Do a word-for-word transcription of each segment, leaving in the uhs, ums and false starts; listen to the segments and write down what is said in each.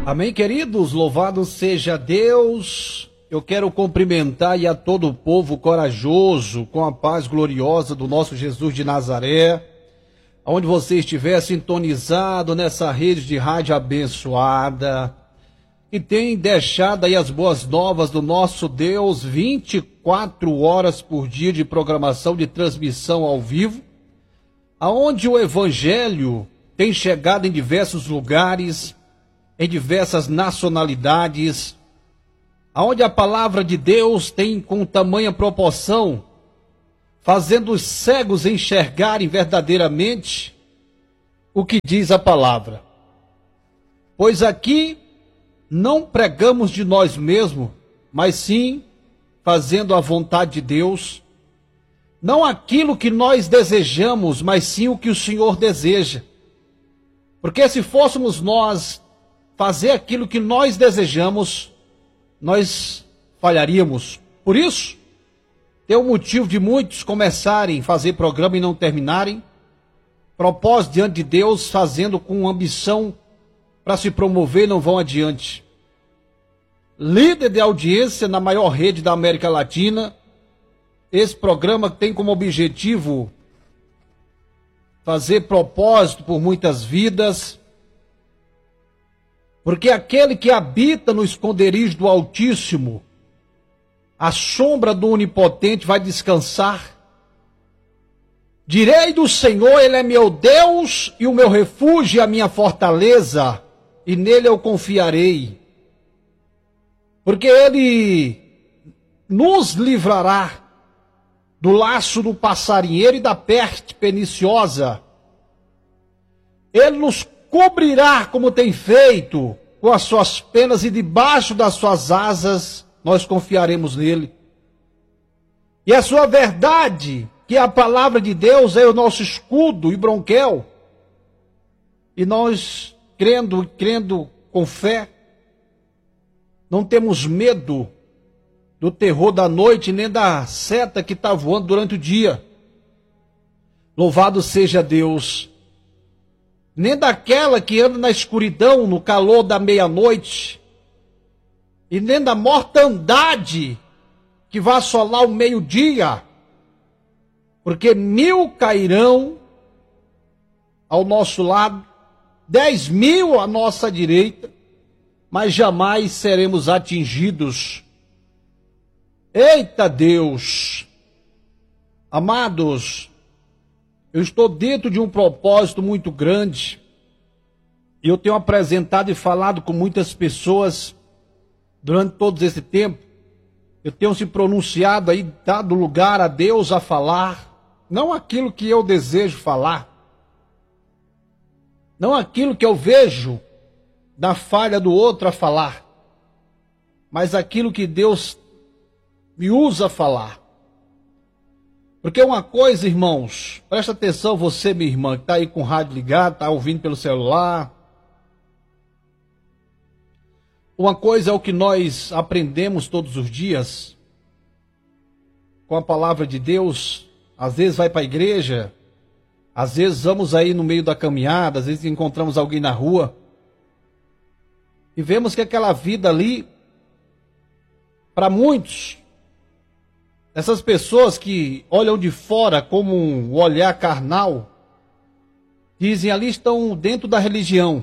Amém, queridos? Louvado seja Deus. Eu quero cumprimentar e a todo o povo corajoso com a paz gloriosa do nosso Jesus de Nazaré. Onde você estiver sintonizado nessa rede de rádio abençoada, e tem deixado aí as boas novas do nosso Deus, vinte e quatro horas por dia de programação de transmissão ao vivo, aonde o Evangelho tem chegado em diversos lugares, em diversas nacionalidades, aonde a palavra de Deus tem com tamanha proporção, fazendo os cegos enxergarem verdadeiramente o que diz a palavra. Pois aqui não pregamos de nós mesmos, mas sim fazendo a vontade de Deus, não aquilo que nós desejamos, mas sim o que o Senhor deseja. Porque se fôssemos nós fazer aquilo que nós desejamos, nós falharíamos. Por isso, tem um motivo de muitos começarem a fazer programa e não terminarem, propósito diante de Deus, fazendo com ambição para se promover, não vão adiante. Líder de audiência na maior rede da América Latina, esse programa tem como objetivo fazer propósito por muitas vidas, porque aquele que habita no esconderijo do Altíssimo, a sombra do Onipotente vai descansar. Direi do Senhor, Ele é meu Deus e o meu refúgio e a minha fortaleza, e nele eu confiarei. Porque Ele nos livrará do laço do passarinheiro e da peste perniciosa. Ele nos cobrirá como tem feito com as suas penas, e debaixo das suas asas nós confiaremos nele. E a sua verdade, que é a palavra de Deus, é o nosso escudo e bronquel. E nós, crendo, crendo com fé, não temos medo do terror da noite, nem da seta que está voando durante o dia. Louvado seja Deus. Nem daquela que anda na escuridão, no calor da meia-noite, e nem da mortandade que vai assolar o meio-dia, porque mil cairão ao nosso lado, dez mil à nossa direita, mas jamais seremos atingidos. Eita Deus! Amados, eu estou dentro de um propósito muito grande, e eu tenho apresentado e falado com muitas pessoas durante todo esse tempo. Eu tenho se pronunciado aí, dado lugar a Deus a falar, não aquilo que eu desejo falar, não aquilo que eu vejo da falha do outro a falar, mas aquilo que Deus me usa a falar. Porque uma coisa, irmãos, presta atenção você, minha irmã, que está aí com o rádio ligado, está ouvindo pelo celular. Uma coisa é o que nós aprendemos todos os dias com a palavra de Deus. Às vezes vai para a igreja, às vezes vamos aí no meio da caminhada, às vezes encontramos alguém na rua e vemos que aquela vida ali, para muitos, essas pessoas que olham de fora como um olhar carnal, dizem ali estão dentro da religião.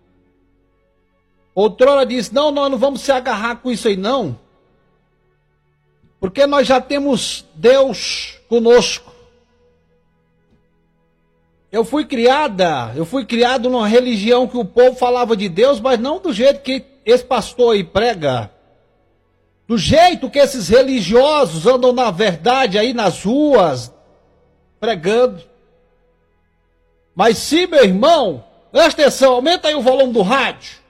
Outrora disse, não, nós não vamos se agarrar com isso aí não, porque nós já temos Deus conosco. Eu fui criada, eu fui criado numa religião que o povo falava de Deus, mas não do jeito que esse pastor aí prega. Do jeito que esses religiosos andam na verdade aí nas ruas, pregando. Mas sim, meu irmão, presta atenção, aumenta aí o volume do rádio.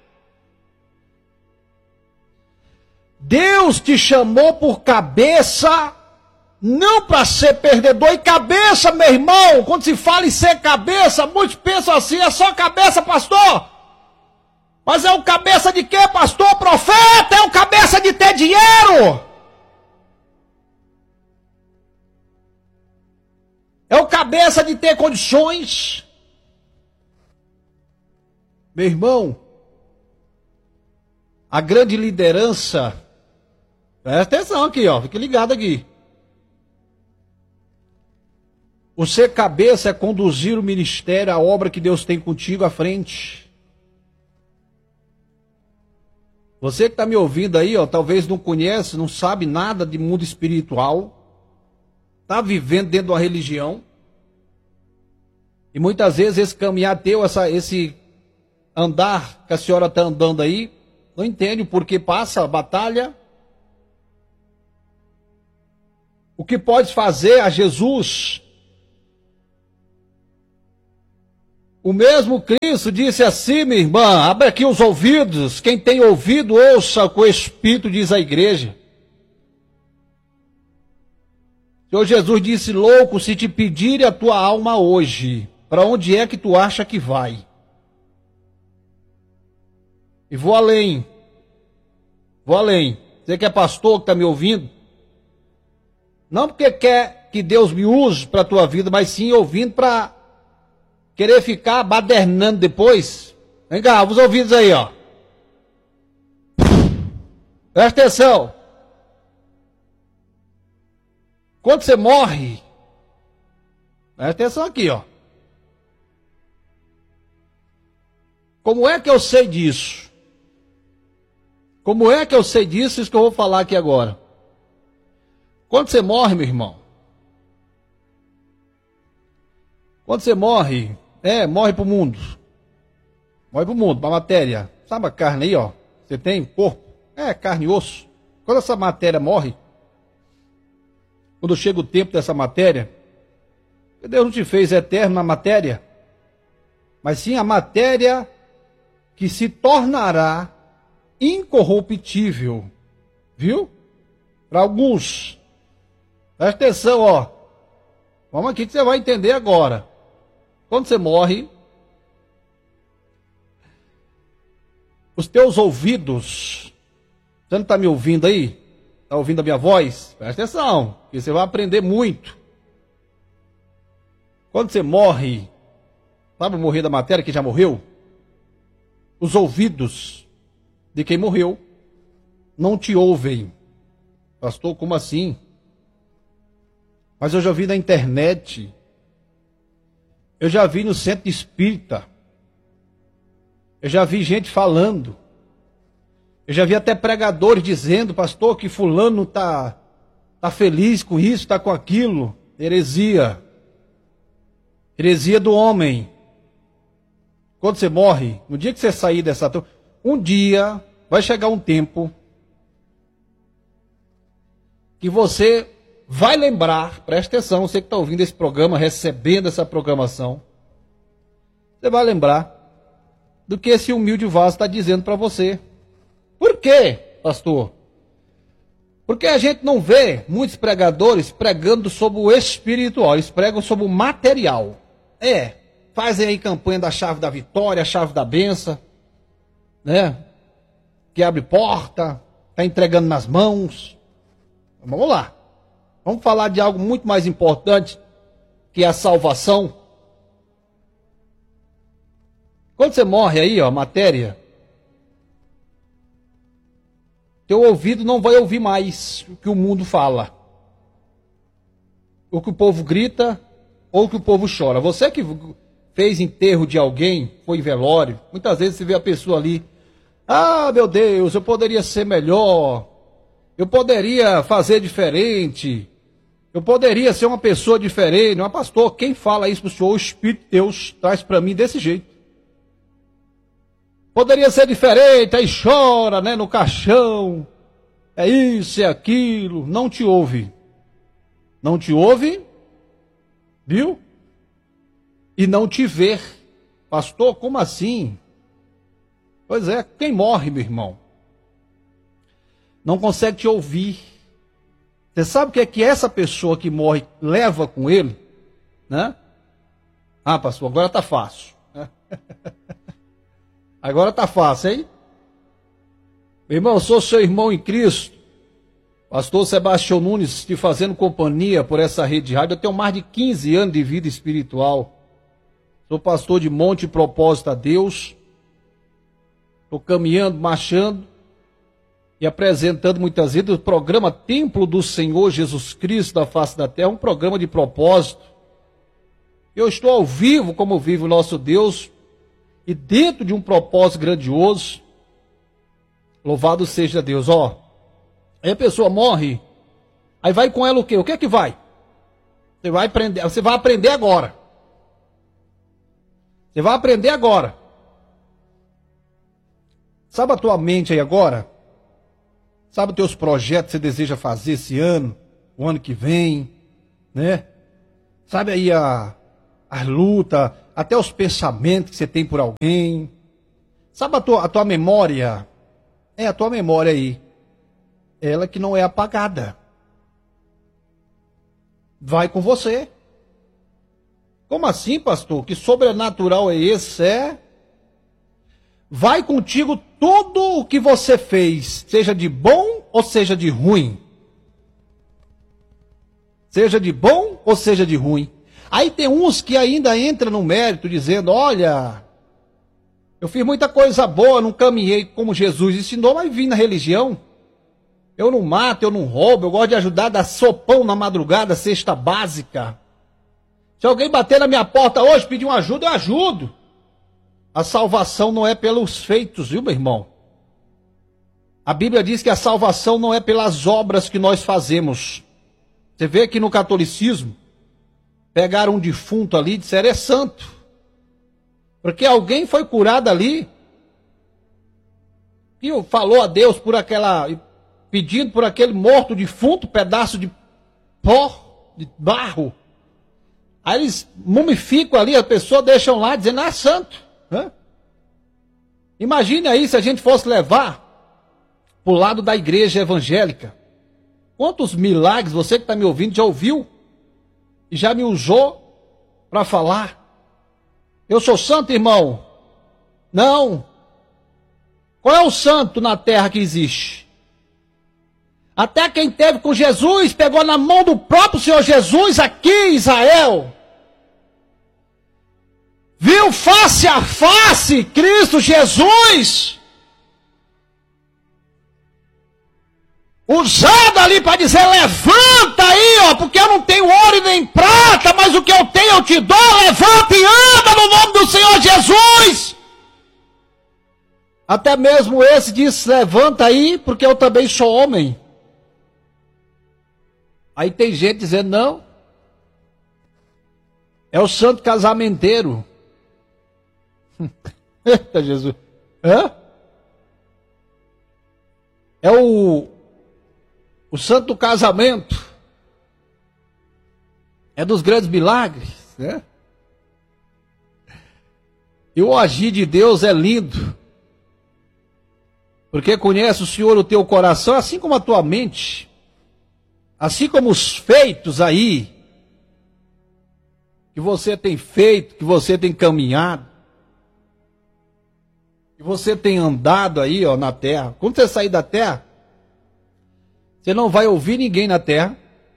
Deus te chamou por cabeça, não para ser perdedor. E cabeça, meu irmão, quando se fala em ser cabeça, muitos pensam assim, é só cabeça, pastor. Mas é o cabeça de quê, pastor? Profeta, é o cabeça de ter dinheiro. É o cabeça de ter condições. Meu irmão, A grande liderança, presta atenção aqui, ó, fique ligado aqui. O ser cabeça é conduzir o ministério, a obra que Deus tem contigo à frente. Você que está me ouvindo aí, ó, talvez não conhece, não sabe nada de mundo espiritual, está vivendo dentro de uma religião, e muitas vezes esse caminhar teu, essa, esse andar que a senhora está andando aí, não entende o porquê passa a batalha. O que pode fazer a Jesus? O mesmo Cristo disse assim, minha irmã, abre aqui os ouvidos, quem tem ouvido, ouça o que o Espírito diz à igreja. O Senhor Jesus disse, louco, se te pedirem a tua alma hoje, para onde é que tu acha que vai? E vou além, vou além. Você que é pastor, que está me ouvindo, não porque quer que Deus me use para a tua vida, mas sim ouvindo para querer ficar badernando depois. Vem cá, os ouvidos aí, ó. Presta atenção. Quando você morre, presta atenção aqui, ó. Como é que eu sei disso? Como é que eu sei disso? Isso que eu vou falar aqui agora. Quando você morre, meu irmão, quando você morre, é, morre pro mundo. Morre pro mundo, pra matéria. Sabe a carne aí, ó? Você tem corpo? É, carne e osso. Quando essa matéria morre, quando chega o tempo dessa matéria, Deus não te fez eterno na matéria, mas sim a matéria que se tornará incorruptível. Viu? Para alguns. Presta atenção, ó. Vamos aqui que você vai entender agora. Quando você morre, os teus ouvidos, você não está me ouvindo aí? Está ouvindo a minha voz? Presta atenção, que você vai aprender muito. Quando você morre, sabe morrer da matéria que já morreu? Os ouvidos de quem morreu não te ouvem. Pastor, como assim? Mas eu já vi na internet, eu já vi no centro espírita, eu já vi gente falando, eu já vi até pregadores dizendo, pastor, que fulano está tá feliz com isso, está com aquilo. Heresia. Heresia do homem. Quando você morre, no dia que você sair dessa... Um dia vai chegar um tempo que você vai lembrar, presta atenção, você que está ouvindo esse programa, recebendo essa programação, você vai lembrar do que esse humilde vaso está dizendo para você. Por quê, pastor? Porque a gente não vê muitos pregadores pregando sobre o espiritual, eles pregam sobre o material. É, fazem aí campanha da chave da vitória, a chave da benção, né? Que abre porta, está entregando nas mãos. Vamos lá. Vamos falar de algo muito mais importante, que é a salvação. Quando você morre aí, ó, matéria, teu ouvido não vai ouvir mais o que o mundo fala, o que o povo grita, ou o que o povo chora. Você que fez enterro de alguém, foi em velório, muitas vezes você vê a pessoa ali, ah, meu Deus, eu poderia ser melhor, eu poderia fazer diferente, eu poderia ser uma pessoa diferente. Mas pastor, quem fala isso para o senhor? O Espírito de Deus traz para mim desse jeito. Poderia ser diferente, aí chora, né, no caixão, é isso, é aquilo, não te ouve. Não te ouve, viu? E não te vê. Pastor, como assim? Pois é, quem morre, meu irmão, não consegue te ouvir. Você sabe o que é que essa pessoa que morre leva com ele? Né? Ah, pastor, agora está fácil. Agora está fácil, hein? Meu irmão, eu sou seu irmão em Cristo. Pastor Sebastião Nunes, te fazendo companhia por essa rede de rádio. Eu tenho mais de quinze anos de vida espiritual. Sou pastor de Monte Propósito a Deus. Estou caminhando, marchando. e apresentando muitas vezes o programa Templo do Senhor Jesus Cristo da face da terra, um programa de propósito. Eu estou ao vivo como vive o nosso Deus e dentro de um propósito grandioso. Louvado seja Deus. Ó, aí a pessoa morre, aí vai com ela o quê? O que é que vai? Você vai aprender, você vai aprender agora. Você vai aprender agora. Sabe a tua mente aí agora? Sabe os teus projetos que você deseja fazer esse ano, o ano que vem, né? Sabe aí a, a luta, até os pensamentos que você tem por alguém. Sabe a tua, a tua memória? É a tua memória aí. Ela que não é apagada. Vai com você. Como assim, pastor? Que sobrenatural é esse? É... Vai contigo tudo o que você fez, seja de bom ou seja de ruim. Seja de bom ou seja de ruim. Aí tem uns que ainda entram no mérito dizendo, olha, eu fiz muita coisa boa, não caminhei como Jesus ensinou, mas vim na religião. Eu não mato, eu não roubo, eu gosto de ajudar a dar sopão na madrugada, cesta básica. Se alguém bater na minha porta hoje, pedir uma ajuda, eu ajudo. A salvação não é pelos feitos, viu, meu irmão? A Bíblia diz que a salvação não é pelas obras que nós fazemos. Você vê que no catolicismo, pegaram um defunto ali e disseram, é santo. Porque alguém foi curado ali e falou a Deus por aquela, pedindo por aquele morto defunto, pedaço de pó, de barro. Aí eles mumificam ali, a pessoa deixam lá dizendo, ah, é santo. Hã? Imagine aí se a gente fosse levar para o lado da igreja evangélica. Quantos milagres você que está me ouvindo já ouviu e já me usou para falar? Eu sou santo, irmão? Não. Qual é o santo na terra que existe? Até quem teve com Jesus, pegou na mão do próprio Senhor Jesus aqui em Israel. Viu face a face Cristo Jesus. Usado ali para dizer, levanta aí, ó, porque eu não tenho ouro e nem prata, mas o que eu tenho eu te dou, levanta e anda no nome do Senhor Jesus. Até mesmo esse disse, levanta aí, porque eu também sou homem. Aí tem gente dizendo, não, é o santo casamenteiro. Eita Jesus. Hã? É o, o santo do casamento. É dos grandes milagres, né? E o agir de Deus é lindo. Porque conhece o Senhor o teu coração, assim como a tua mente. Assim como os feitos aí, que você tem feito, que você tem caminhado, que você tem andado aí, ó, na terra. Quando você sair da terra, você não vai ouvir ninguém na terra.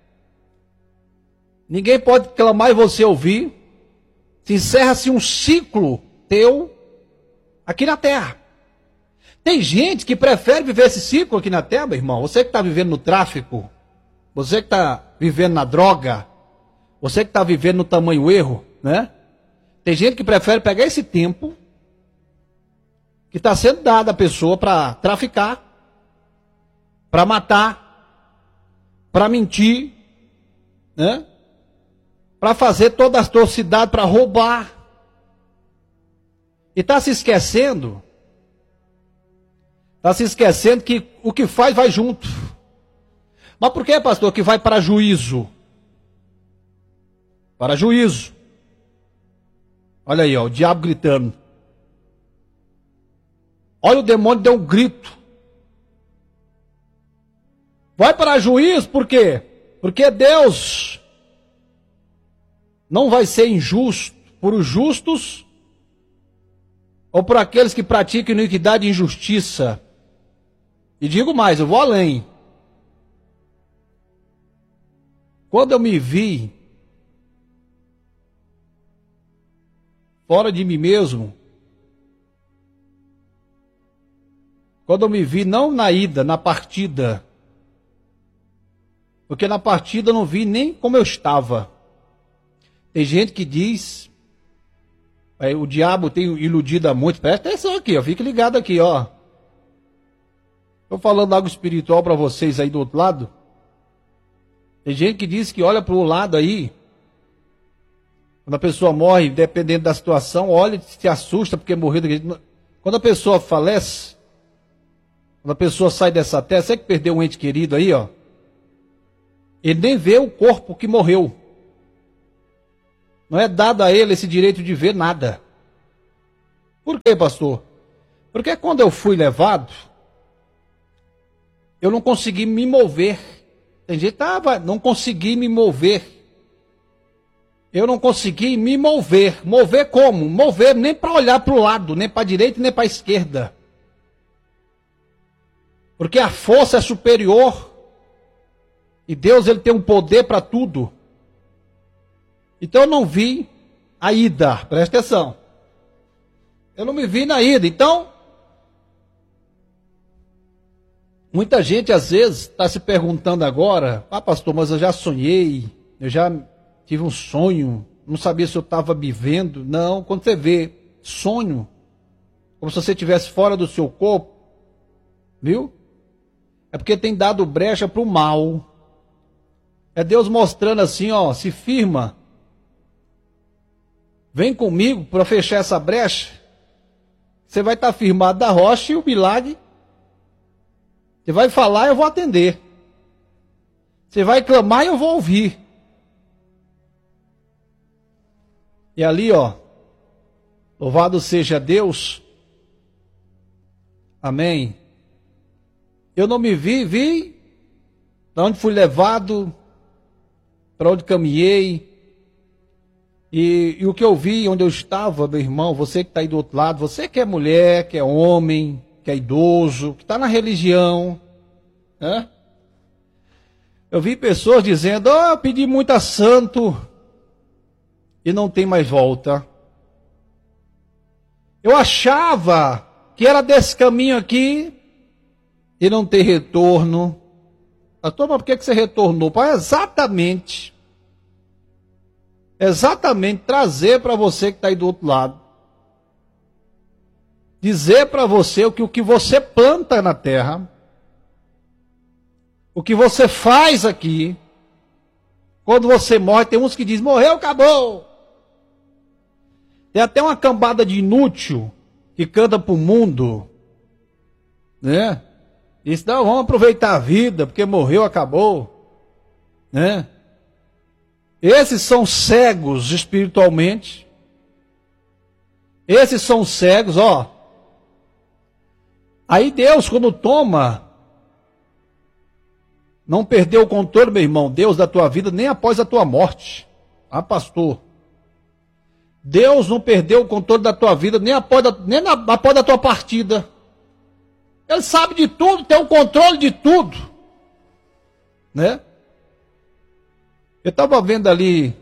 Ninguém pode clamar e você ouvir. Se encerra-se um ciclo teu aqui na terra. Tem gente que prefere viver esse ciclo aqui na terra, meu irmão. Você que está vivendo no tráfico, você que está vivendo na droga, você que está vivendo no tamanho erro, né? Tem gente que prefere pegar esse tempo que está sendo dado à pessoa para traficar, para matar, para mentir, né? Para fazer toda a atrocidade, para roubar. E está se esquecendo, está se esquecendo que o que faz vai junto. Mas por que, pastor, que vai para juízo? Para juízo. Olha aí, ó, o diabo gritando. Olha, o demônio deu um grito. Vai para juízo, por quê? Porque Deus não vai ser injusto por os justos ou por aqueles que praticam iniquidade e injustiça. E digo mais, eu vou além. Quando eu me vi fora de mim mesmo, Quando eu me vi, não na ida, na partida. Porque na partida eu não vi nem como eu estava. Tem gente que diz, aí, o diabo tem iludido a muitos. Presta atenção aqui, ó, fique ligado aqui, ó. Estou falando algo espiritual para vocês aí do outro lado. Tem gente que diz que olha para o lado aí, quando a pessoa morre, dependendo da situação, olha e se assusta porque morreu. Quando a pessoa falece, quando a pessoa sai dessa terra, você que perdeu um ente querido aí, ó, ele nem vê o corpo que morreu. Não é dado a ele esse direito de ver nada. Por quê, pastor? Porque quando eu fui levado, eu não consegui me mover. Tem gente que tava, não consegui me mover. Eu não consegui me mover. Mover como? Mover nem para olhar para o lado, nem para a direita, nem para a esquerda. Porque a força é superior. E Deus, ele tem um poder para tudo. Então eu não vi a ida. Presta atenção. Eu não me vi na ida. Então, muita gente às vezes está se perguntando agora, ah pastor, mas eu já sonhei, eu já tive um sonho, não sabia se eu estava vivendo. Não, quando você vê sonho, como se você estivesse fora do seu corpo, viu? É porque tem dado brecha para o mal. É Deus mostrando assim, ó, se firma. Vem comigo para fechar essa brecha. Você vai estar firmado da rocha e o milagre. Você vai falar, eu vou atender. Você vai clamar, eu vou ouvir. E ali, ó, louvado seja Deus. Amém. Eu não me vi, vi para onde fui levado, para onde caminhei. E, e o que eu vi, onde eu estava, meu irmão, você que está aí do outro lado, você que é mulher, que é homem, que é idoso, que está na religião, né? Eu vi pessoas dizendo, oh, eu pedi muito a santo e não tem mais volta. Eu achava que era desse caminho aqui e não tem retorno. Pastor, mas por que você retornou? Para exatamente... Exatamente, trazer para você que está aí do outro lado. Dizer para você o que, o que você planta na terra. O que você faz aqui. Quando você morre, tem uns que dizem, morreu, acabou. Tem até uma cambada de inútil que canta para o mundo. Né? Diz, não, vamos aproveitar a vida, porque morreu, acabou. Né? Esses são cegos espiritualmente. Esses são cegos, ó. Aí Deus, quando toma, não perdeu o controle, meu irmão, Deus da tua vida, nem após a tua morte. Ah, pastor. Deus não perdeu o controle da tua vida, nem após, a, nem na, após a tua partida. Ele sabe de tudo, tem o controle de tudo. Né? Eu estava vendo ali,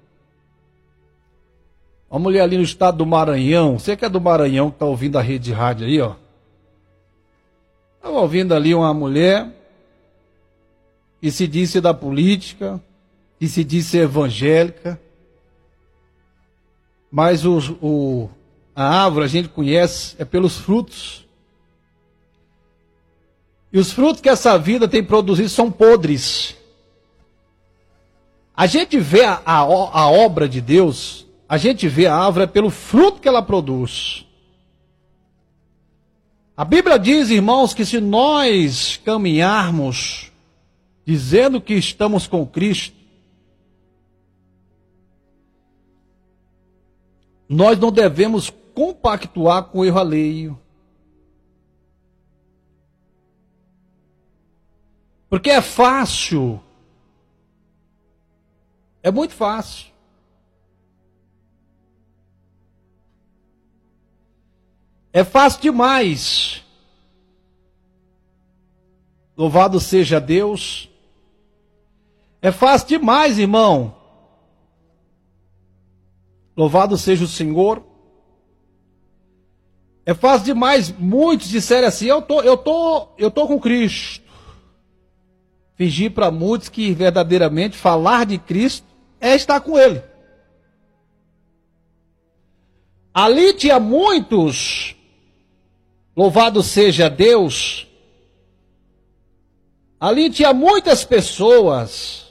uma mulher ali no estado do Maranhão, você que é do Maranhão, que está ouvindo a rede de rádio aí, ó. Estava ouvindo ali uma mulher que se disse da política, que se disse evangélica, mas o, o, a árvore a gente conhece é pelos frutos. E os frutos que essa vida tem produzido são podres. A gente vê a, a, a obra de Deus, a gente vê a árvore pelo fruto que ela produz. A Bíblia diz, irmãos, que se nós caminharmos dizendo que estamos com Cristo, nós não devemos compactuar com o erro alheio. Porque é fácil. É muito fácil. É fácil demais. Louvado seja Deus. É fácil demais, irmão. Louvado seja o Senhor. É fácil demais. Muitos disserem assim: eu tô, eu tô, eu tô com Cristo. Fingir para muitos que verdadeiramente falar de Cristo é estar com Ele. Ali tinha muitos, louvado seja Deus, ali tinha muitas pessoas